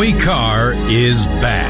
Howie Carr is back.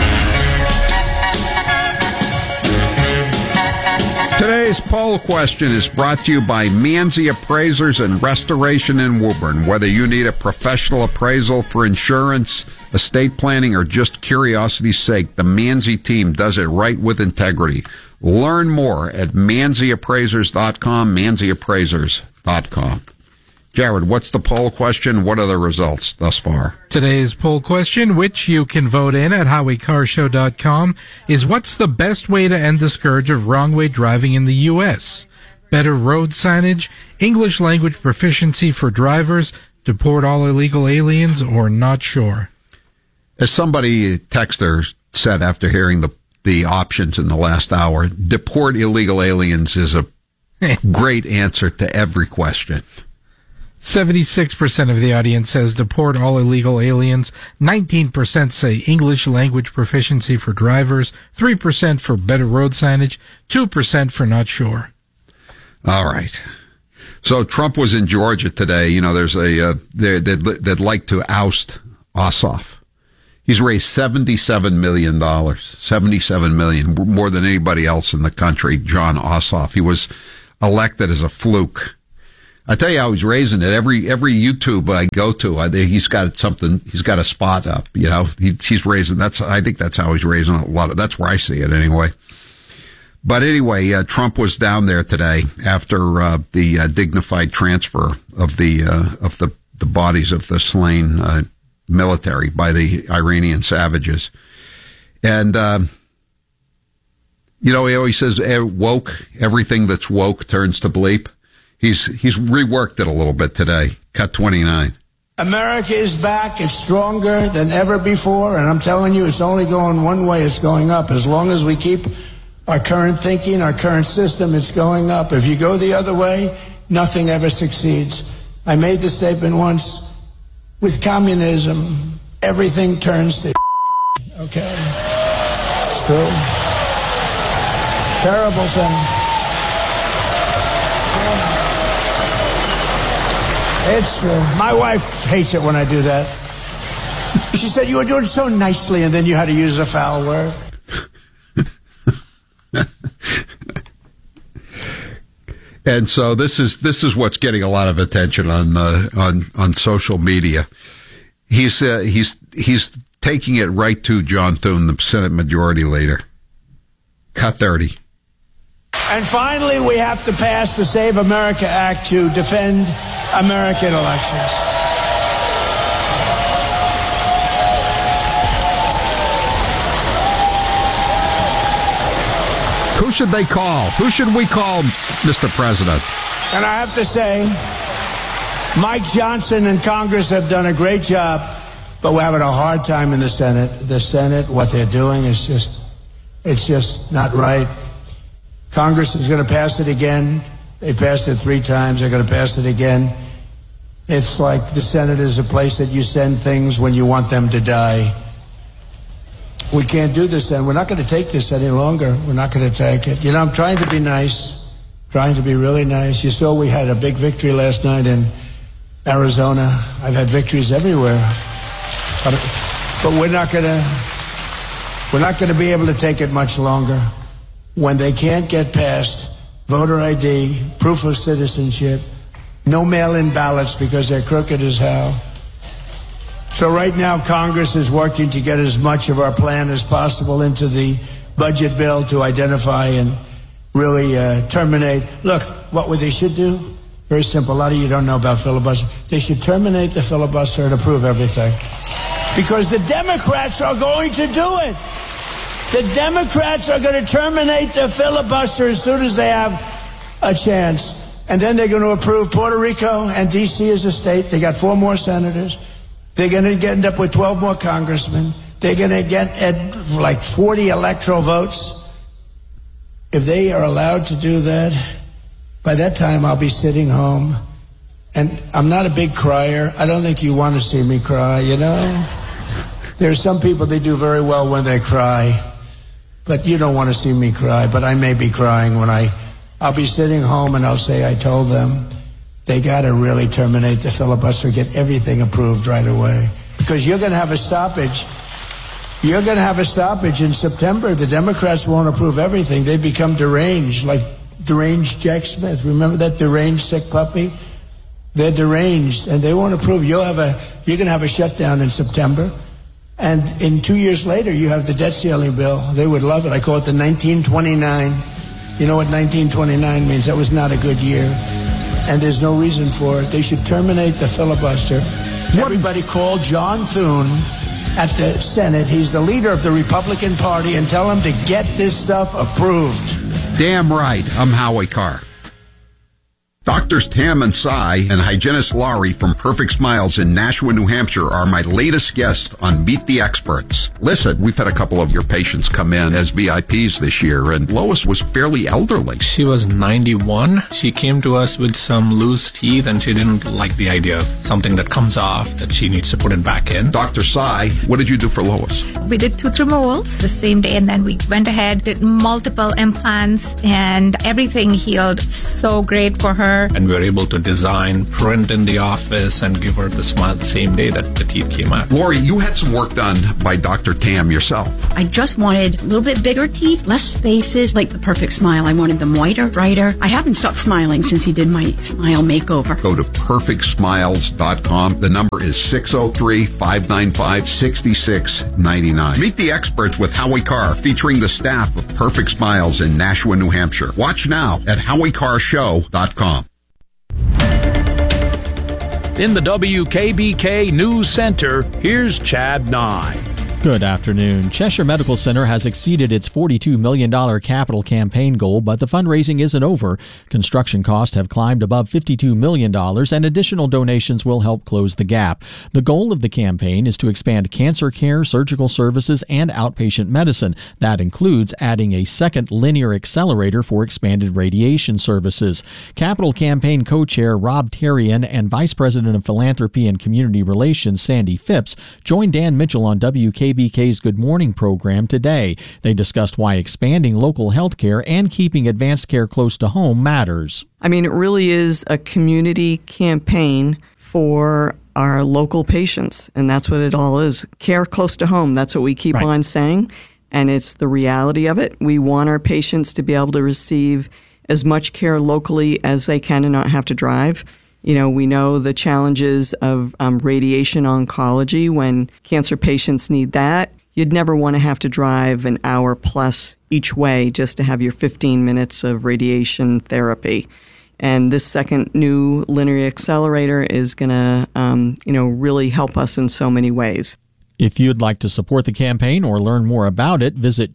Today's poll question is brought to you by Manzi Appraisers and Restoration in Woburn. Whether you need a professional appraisal for insurance, estate planning, or just curiosity's sake, the Manzi team does it right with integrity. Learn more at manziappraisers.com, manziappraisers.com. Jared, what's the poll question? What are the results thus far? Today's poll question, which you can vote in at HowieCarrshow.com, is what's the best way to end the scourge of wrong-way driving in the U.S.? Better road signage, English language proficiency for drivers, deport all illegal aliens, or not sure? As somebody texter said after hearing the options in the last hour, deport illegal aliens is a great answer to every question. 76% of the audience says deport all illegal aliens. 19% say English language proficiency for drivers. 3% for better road signage. 2% for not sure. All right. So Trump was in Georgia today. You know, there's they'd like to oust Ossoff. He's raised $77 million. $77 million, more than anybody else in the country, John Ossoff. He was elected as a fluke. I tell you how he's raising it. Every YouTube I go to, he's got something. He's got a spot up. You know, he's raising. I think that's how he's raising a lot of. That's where I see it anyway. But anyway, Trump was down there today after the dignified transfer of the bodies of the slain military by the Iranian savages, and you know, he always says woke. Everything that's woke turns to bleep. He's reworked it a little bit today. Cut 29. America is back. It's stronger than ever before. And I'm telling you, it's only going one way. It's going up. As long as we keep our current thinking, our current system, it's going up. If you go the other way, nothing ever succeeds. I made the statement once, with communism, everything turns to okay? It's true. Terrible thing. It's true. My wife hates it when I do that. She said, you were doing so nicely, and then you had to use a foul word. And so this is what's getting a lot of attention on social media. He's taking it right to John Thune, the Senate Majority Leader. Cut 30. And finally, we have to pass the Save America Act to defend American elections. Who should they call? Who should we call, Mr. President? And I have to say, Mike Johnson and Congress have done a great job, but we're having a hard time in the Senate. The Senate, what they're doing is just not right. Congress is going to pass it again. They passed it 3 times. They're going to pass it again. It's like the Senate is a place that you send things when you want them to die. We can't do this, and we're not going to take this any longer. We're not going to take it. You know, I'm trying to be nice, trying to be really nice. You saw we had a big victory last night in Arizona. I've had victories everywhere. But we're not going to be able to take it much longer. When they can't get past voter ID, proof of citizenship, no mail-in ballots because they're crooked as hell. So right now, Congress is working to get as much of our plan as possible into the budget bill to identify and really terminate. Look, what they should do? Very simple. A lot of you don't know about filibuster. They should terminate the filibuster and approve everything. Because the Democrats are going to do it. The Democrats are going to terminate the filibuster as soon as they have a chance. And then they're going to approve Puerto Rico and D.C. as a state. They got 4 more senators. They're going to end up with 12 more congressmen. They're going to get like 40 electoral votes. If they are allowed to do that, by that time I'll be sitting home. And I'm not a big crier. I don't think you want to see me cry, you know? There are some people, they do very well when they cry. But you don't want to see me cry. But I may be crying when I'll be sitting home and I'll say I told them they got to really terminate the filibuster, get everything approved right away. because you're going to have a stoppage. You're going to have a stoppage in September. The Democrats won't approve everything. They become deranged, like deranged Jack Smith. Remember that deranged sick puppy? They're deranged, and they won't approve. You're going to have a shutdown in September. And in 2 years later, you have the debt ceiling bill. They would love it. I call it the 1929. You know what 1929 means? That was not a good year. And there's no reason for it. They should terminate the filibuster. Everybody call John Thune at the Senate. He's the leader of the Republican Party, and tell him to get this stuff approved. Damn right. I'm Howie Carr. Doctors Tam and Cy and hygienist Laurie from Perfect Smiles in Nashua, New Hampshire are my latest guests on Meet the Experts. Listen, we've had a couple of your patients come in as VIPs this year, and Lois was fairly elderly. She was 91. She came to us with some loose teeth, and she didn't like the idea of something that comes off that she needs to put it back in. Dr. Cy, what did you do for Lois? We did tooth removals the same day, and then we went ahead, did multiple implants, and everything healed so great for her. And we were able to design, print in the office, and give her the smile the same day that the teeth came out. Laurie, you had some work done by Dr. Tam yourself. I just wanted a little bit bigger teeth, less spaces, like the Perfect Smile. I wanted them whiter, brighter. I haven't stopped smiling since he did my smile makeover. Go to perfectsmiles.com. The number is 603-595-6699. Meet the Experts with Howie Carr, featuring the staff of Perfect Smiles in Nashua, New Hampshire. Watch now at howiecarrshow.com. In the WKBK News Center, here's Chad Nye. Good afternoon. Cheshire Medical Center has exceeded its $42 million capital campaign goal, but the fundraising isn't over. Construction costs have climbed above $52 million, and additional donations will help close the gap. The goal of the campaign is to expand cancer care, surgical services, and outpatient medicine. That includes adding a second linear accelerator for expanded radiation services. Capital Campaign co-chair Rob Terrian and Vice President of Philanthropy and Community Relations Sandy Phipps joined Dan Mitchell on WKBK's Good Morning program today. They discussed why expanding local health care and keeping advanced care close to home matters. I mean, it really is a community campaign for our local patients, and that's what it all is. Care close to home. That's what we keep on saying, and it's the reality of it. We want our patients to be able to receive as much care locally as they can and not have to drive. You know, we know the challenges of radiation oncology when cancer patients need that. You'd never want to have to drive an hour plus each way just to have your 15 minutes of radiation therapy. And this second new linear accelerator is going to, really help us in so many ways. If you'd like to support the campaign or learn more about it, visit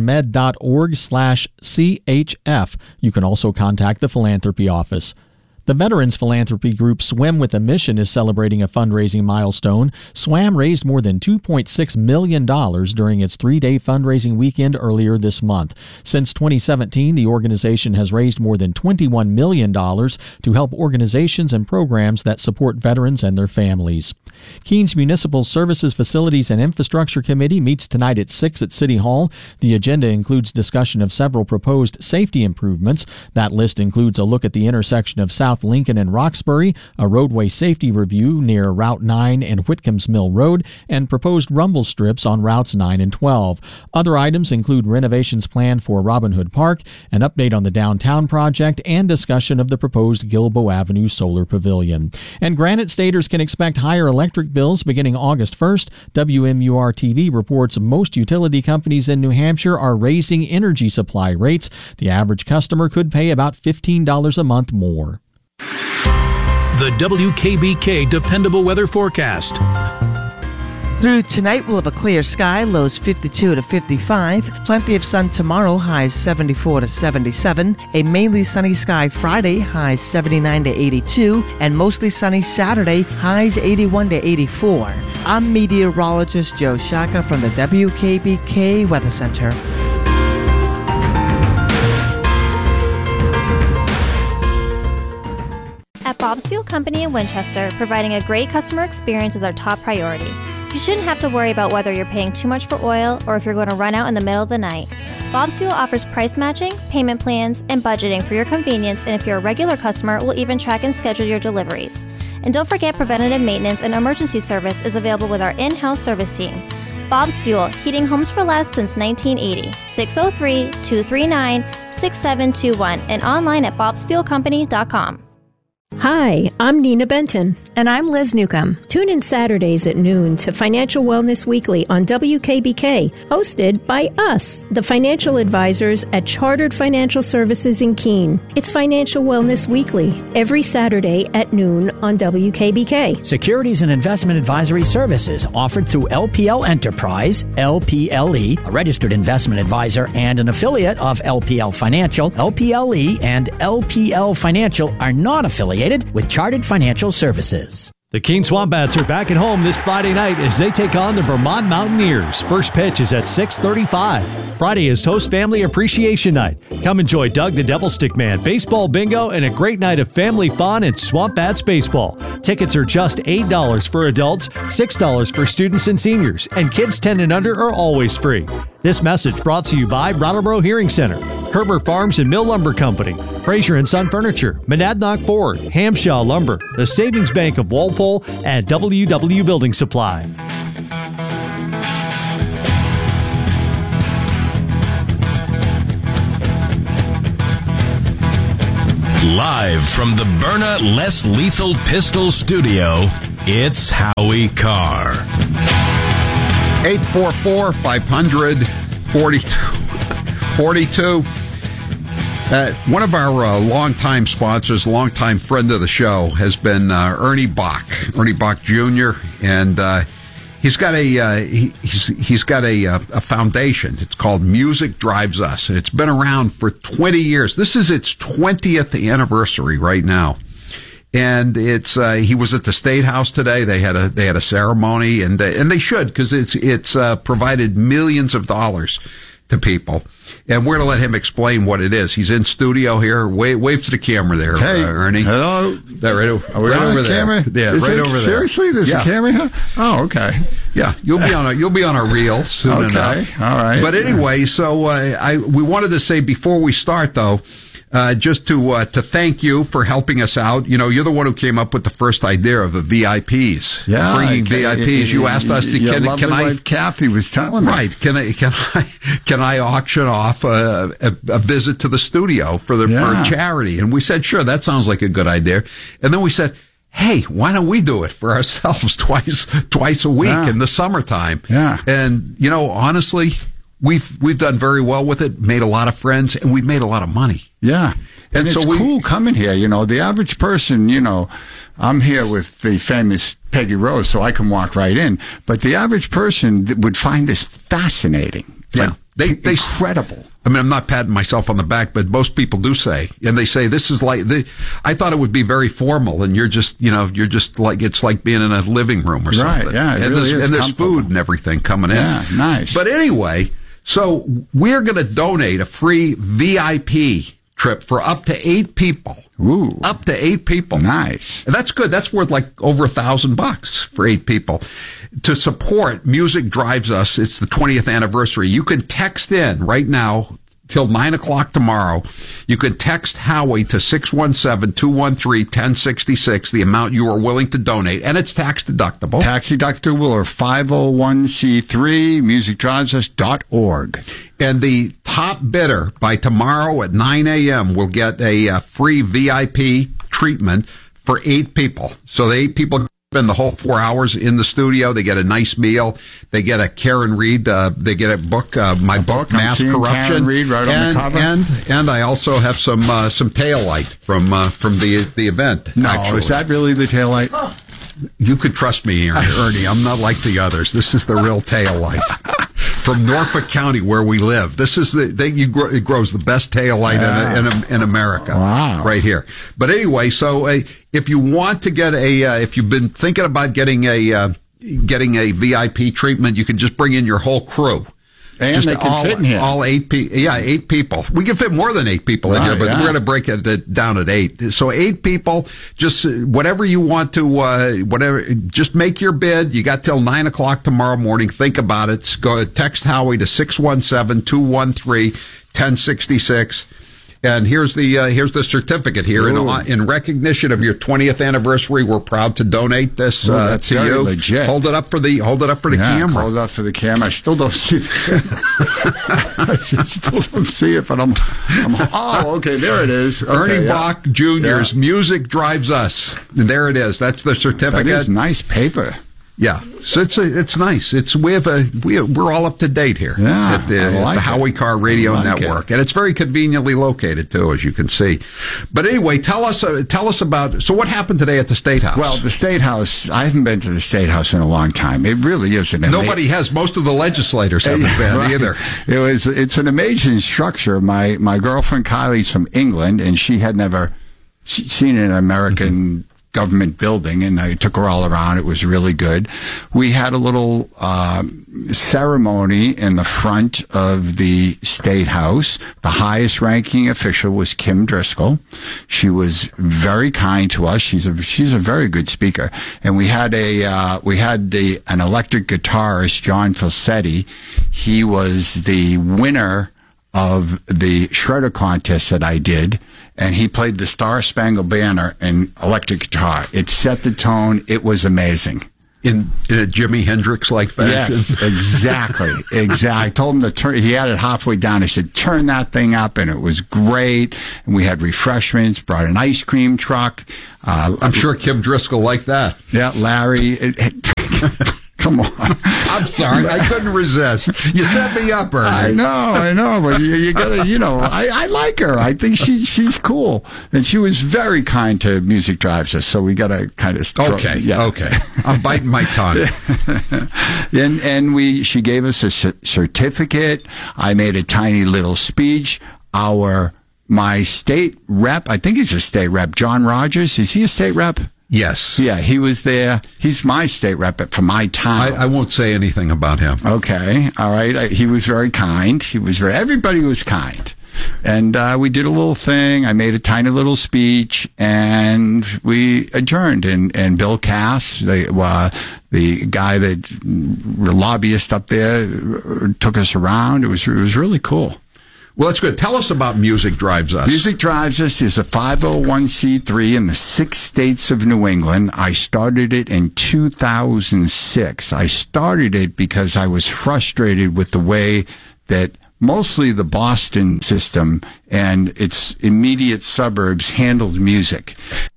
cheshiremed.org/CHF. You can also contact the Philanthropy Office. The Veterans Philanthropy Group Swim with a Mission is celebrating a fundraising milestone. SWAM raised more than $2.6 million during its three-day fundraising weekend earlier this month. Since 2017, the organization has raised more than $21 million to help organizations and programs that support veterans and their families. Keens Municipal Services, Facilities, and Infrastructure Committee meets tonight at 6 at City Hall. The agenda includes discussion of several proposed safety improvements. That list includes a look at the intersection of South Lincoln and Roxbury, a roadway safety review near Route 9 and Whitcomb's Mill Road, and proposed rumble strips on Routes 9 and 12. Other items include renovations planned for Robin Hood Park, an update on the downtown project, and discussion of the proposed Gilboa Avenue Solar Pavilion. And Granite Staters can expect higher electric bills beginning August 1st. WMUR-TV reports most utility companies in New Hampshire are raising energy supply rates. The average customer could pay about $15 a month more. The WKBK Dependable Weather Forecast. Through tonight, we'll have a clear sky, lows 52 to 55. Plenty of sun tomorrow, highs 74 to 77. A mainly sunny sky Friday, highs 79 to 82. And mostly sunny Saturday, highs 81 to 84. I'm meteorologist Joe Shaka from the WKBK Weather Center. At Bob's Fuel Company in Winchester, providing a great customer experience is our top priority. You shouldn't have to worry about whether you're paying too much for oil or if you're going to run out in the middle of the night. Bob's Fuel offers price matching, payment plans, and budgeting for your convenience, and if you're a regular customer, we'll even track and schedule your deliveries. And don't forget, preventative maintenance and emergency service is available with our in-house service team. Bob's Fuel, heating homes for less since 1980. 603-239-6721 and online at bobsfuelcompany.com. Hi, I'm Nina Benton. And I'm Liz Newcomb. Tune in Saturdays at noon to Financial Wellness Weekly on WKBK, hosted by us, the financial advisors at Chartered Financial Services in Keene. It's Financial Wellness Weekly, every Saturday at noon on WKBK. Securities and investment advisory services offered through LPL Enterprise, LPLE, a registered investment advisor and an affiliate of LPL Financial. LPLE and LPL Financial are not affiliated with Chartered Financial Services. The Keene Swamp Bats are back at home this Friday night as they take on the Vermont Mountaineers. First pitch is at 6:35. Friday is Host Family Appreciation Night. Come enjoy Doug the Devil Stick Man, baseball bingo, and a great night of family fun and Swamp Bats baseball. Tickets are just $8 for adults, $6 for students and seniors, and kids 10 and under are always free. This message brought to you by Brattleboro Hearing Center, Kerber Farms and Mill Lumber Company, Fraser & Son Furniture, Monadnock Ford, Hamshaw Lumber, the Savings Bank of Walpole, and WW Building Supply. Live from the Byrna Less Lethal Pistol Studio, it's Howie Carr. 844-500-42. One of our longtime sponsors, longtime friend of the show, has been Ernie Bach Jr., and he's got a foundation. It's called Music Drives Us, and it's been around for 20 years. This is its 20th anniversary right now. And it's he was at the State House today. They had a ceremony, and they should, because it's provided millions of dollars to people. And we're going to let him explain what it is. He's in studio here. Wave to the camera there, hey, Ernie. Hello. Are we right over on camera? Yeah, is right it, over there. Seriously, there's a camera here? Oh, okay. Yeah, you'll be on a reel soon enough. Okay, all right. But anyway, so we wanted to say before we start though, just to thank you for helping us out. You know, you're the one who came up with the first idea of the VIPs. Yeah, bringing VIPs. You asked us to can I? Wife Kathy was telling me. Right? Can I auction off a visit to the studio for charity? And we said, sure, that sounds like a good idea. And then we said, hey, why don't we do it for ourselves twice a week in the summertime? Yeah. And you know, honestly, we've done very well with it, made a lot of friends, and we've made a lot of money. Yeah. And it's so cool coming here. You know, the average person, you know, I'm here with the famous Peggy Rose, so I can walk right in. But the average person would find this fascinating. Yeah. They incredible. I mean, I'm not patting myself on the back, but most people do say, and they say, this is like, I thought it would be very formal, and you're just like, it's like being in a living room or something. Right, yeah, and there's food and everything coming in. Yeah, nice. But anyway, so we're going to donate a free VIP trip for up to 8 people. Ooh. Up to 8 people. Nice. And that's good. That's worth like over $1,000 for 8 people. To support Music Drives Us, it's the 20th anniversary. You can text in right now till 9 o'clock tomorrow. You can text Howie to 617-213-1066, the amount you are willing to donate, and it's tax deductible. Tax deductible or 501c3, musicdrivesus.org. And the top bidder by tomorrow at 9 a.m. will get a free VIP treatment for 8 people. So the 8 people spend the whole 4 hours in the studio. They get a nice meal. They get a Karen Reed. They get a book, my book, Mass Corruption. Karen Reed right on the cover. And I also have some tail light from the event. No, actually. Is that really the tail light? You could trust me, Ernie. I'm not like the others. This is the real tail light from Norfolk County, where we live. This is it grows the best tail light in America. Wow. Right here. But anyway, so if you want to get if you've been thinking about getting a VIP treatment, you can just bring in your whole crew. And just they can fit in here. All 8 people. Yeah, 8 people. We can fit more than 8 people in here, but we're going to break it down at 8. So 8 people, just whatever you want to, just make your bid. You got till 9 o'clock tomorrow morning. Think about it. Go text Howie to 617-213-1066. And here's the certificate here. In recognition of your 20th anniversary, we're proud to donate this that's to very you. Legit. Hold it up for the camera. Hold it up for the camera. I still don't see I still don't see it, but I'm okay, there it is. Okay, Ernie Bach Jr.'s Music Drives Us. And there it is. That's the certificate. That is nice paper. Yeah, so it's nice. We're all up to date here at the Howie Carr Radio Network, and it's very conveniently located too, as you can see. But anyway, tell us about. So what happened today at the State House? Well, the State House. I haven't been to the State House in a long time. It really is nobody has. Most of the legislators haven't been either. It's an amazing structure. My girlfriend Kylie's from England, and she had never seen an American government building, and I took her all around. It was really good. We had a little ceremony in the front of the State House. The highest ranking official was Kim Driscoll. She was very kind to us. She's a very good speaker. And we had an electric guitarist, John Falsetti. He was the winner of the shredder contest that I did, and he played the Star Spangled Banner in electric guitar. It set the tone. It was amazing. In a Jimi Hendrix-like fashion? Yes, exactly. I told him to turn, he had it halfway down. I said, turn that thing up, and it was great. And we had refreshments, brought an ice cream truck. I'm sure Kim Driscoll liked that. Yeah, Larry. Come on. I'm sorry. I couldn't resist. You set me up, Ernie. I know. But you gotta, I like her. I think she's cool. And she was very kind to Music Drives Us, so we gotta kind of Okay. I'm biting my tongue. and she gave us a certificate. I made a tiny little speech. My state rep, I think he's a state rep, John Rogers. Is he a state rep? Yes. Yeah, he was there. He's my state rep for my town. I won't say anything about him. Okay. All right. He was very kind. Everybody was kind. And we did a little thing. I made a tiny little speech, and we adjourned. And Bill Cass, the guy that lobbyist up there, took us around. It was really cool. Well, that's good. Tell us about Music Drives Us. Music Drives Us is a 501c3 in the 6 states of New England. I started it in 2006. I started it because I was frustrated with the way that mostly the Boston system and its immediate suburbs handled music.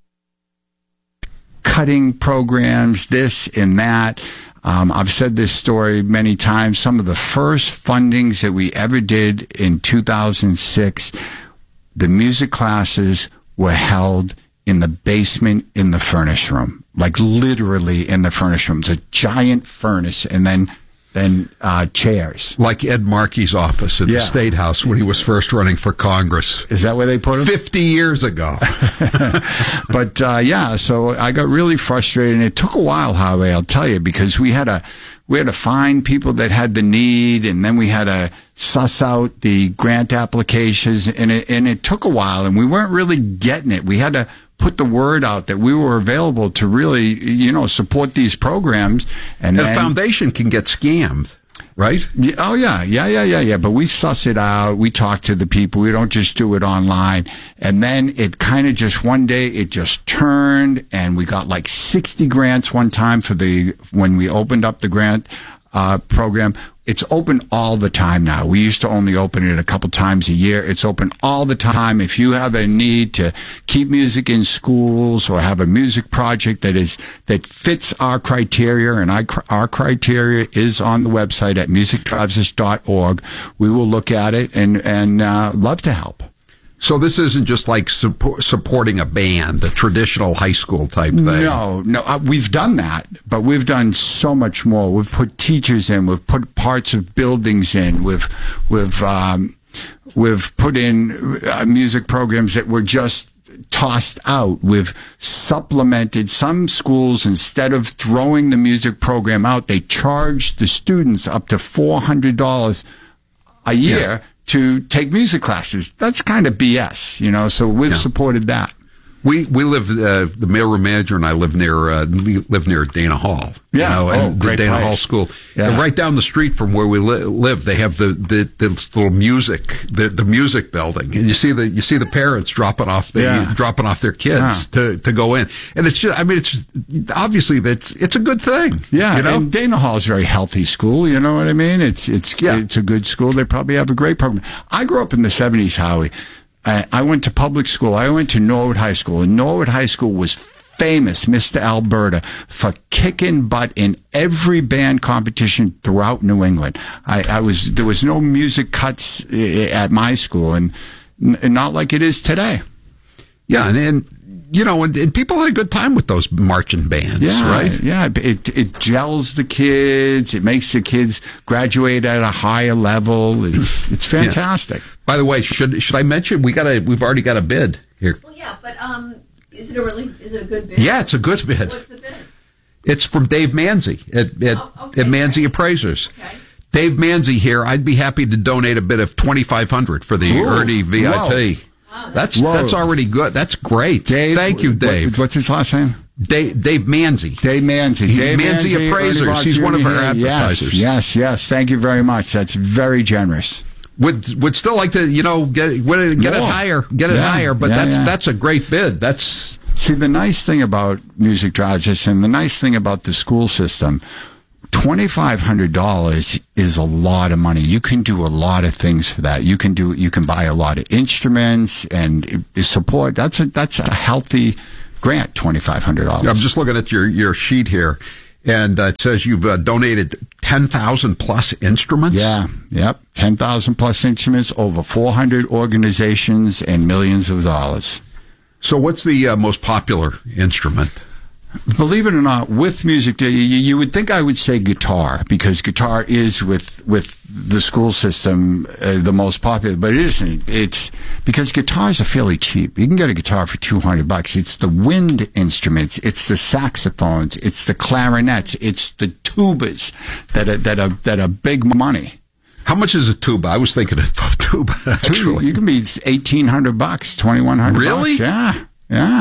Cutting programs, this and that. I've said this story many times. Some of the first fundings that we ever did in 2006, the music classes were held in the basement in the furnace room, like literally in the furnace room. It's a giant furnace, and then chairs. Like Ed Markey's office at the State House when he was first running for Congress. Is that where they put him? 50 years ago. But, so I got really frustrated, and it took a while, Howie, I'll tell you, because we had to find people that had the need, and then we had to suss out the grant applications, and it took a while, and we weren't really getting it. We had to put the word out that we were available to really, support these programs. And the foundation can get scammed, right? Oh, yeah. But we suss it out. We talk to the people. We don't just do it online. And then it kind of just one day it just turned, and we got like 60 grants one time when we opened up the grant program. It's open all the time now. We used to only open it a couple times a year. It's open all the time. If you have a need to keep music in schools or have a music project that fits our criteria, and our criteria is on the website at musicdrivesus.org, we will look at it and love to help. So this isn't just like supporting a band, a traditional high school type thing. No, we've done that, but we've done so much more. We've put teachers in, we've put parts of buildings in, we've put in music programs that were just tossed out. We've supplemented some schools. Instead of throwing the music program out, they charged the students up to $400 a year to take music classes. That's kind of BS, you know, so we've supported that. We live, the mailroom manager and I live near Dana Hall. Yeah. You know, and great the Dana place. Hall School. Yeah. And right down the street from where we live, they have the little music, the music building. And you see the parents dropping off their kids to go in. And it's just, I mean, it's obviously it's a good thing. Yeah. You know? And Dana Hall is a very healthy school. You know what I mean? It's a good school. They probably have a great program. I grew up in the 70s, Howie. I went to public school. I went to Norwood High School, and Norwood High School was famous, Mr. Alberta, for kicking butt in every band competition throughout New England. There was no music cuts at my school, and not like it is today. Yeah, and you know, and people had a good time with those marching bands, right? Yeah, it gels the kids. It makes the kids graduate at a higher level. It's fantastic. Yeah. By the way, should I mention we've already got a bid here? Well, yeah, but is it a good bid? Yeah, it's a good bid. What's the bid? It's from Dave Manzi at Manzi Appraisers. Okay. Dave Manzi here. I'd be happy to donate a bid of $2,500 for the Ernie VIP. Whoa. That's already good. That's great. Dave, thank you, Dave. What's his last name? Dave Manzi. Dave Manzi. Manzi Appraisers. He's one of our advertisers. Yes. Thank you very much. That's very generous. Would still like to, you know, get it higher. But that's a great bid. See, the nice thing about Music Digest and the nice thing about the school system, $2,500 is a lot of money. You can do a lot of things for that. You can buy a lot of instruments and support. That's a healthy grant, $2,500. I'm just looking at your sheet here, and it says you've donated 10,000 plus instruments. Yeah, yep, 10,000 plus instruments, over 400 organizations, and millions of dollars. So, what's the most popular instrument? Believe it or not, with music, you would think I would say guitar, because guitar is with the school system the most popular, but it isn't. It's because guitars are fairly cheap. You can get a guitar for $200. It's the wind instruments, it's the saxophones, it's the clarinets, it's the tubas that are big money. How much is a tuba? I was thinking of tuba. Actually, you can be $1,800, $2,100. Really? Yeah.